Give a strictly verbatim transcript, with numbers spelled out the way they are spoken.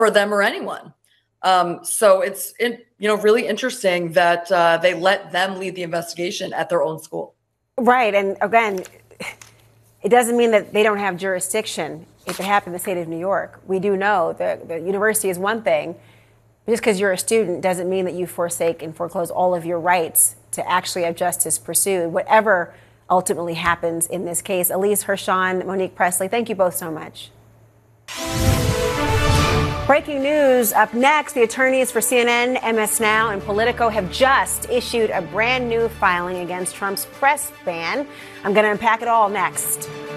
for them or anyone. Um, so it's, in, you know, really interesting that uh, they let them lead the investigation at their own school. Right. And again, it doesn't mean that they don't have jurisdiction if it happened in the state of New York. We do know that the university is one thing. Just because you're a student doesn't mean that you forsake and foreclose all of your rights to actually have justice pursued, whatever ultimately happens in this case. Elise Hirshon, Monique Presley, thank you both so much. Breaking news up next. The attorneys for C N N, M S Now, and Politico have just issued a brand new filing against Trump's press ban. I'm going to unpack it all next.